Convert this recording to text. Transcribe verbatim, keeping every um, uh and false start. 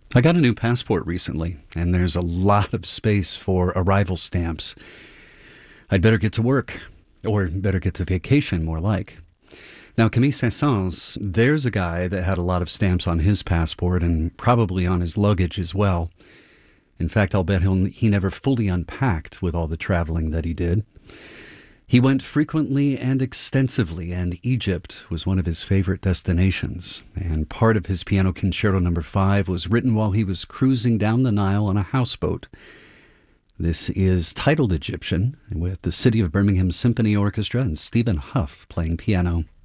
I got a new passport recently, and there's a lot of space for arrival stamps. I'd better get to work, or better get to vacation, more like. Now, Camille Saint-Saëns, there's a guy that had a lot of stamps on his passport and probably on his luggage as well. In fact, I'll bet he'll, he never fully unpacked with all the traveling that he did. He went frequently and extensively, and Egypt was one of his favorite destinations. And part of his Piano Concerto Number Five was written while he was cruising down the Nile on a houseboat. This is titled Egyptian, with the City of Birmingham Symphony Orchestra and Stephen Huff playing piano.